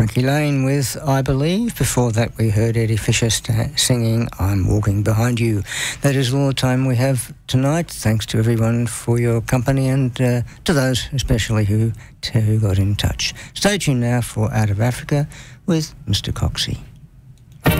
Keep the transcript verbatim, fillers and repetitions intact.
Frankie Lane with I Believe. Before that we heard Eddie Fisher st- singing I'm Walking Behind You. That is all the time we have tonight. Thanks to everyone for your company and uh, to those especially who, who got in touch. Stay tuned now for Out of Africa with Mister Coxie.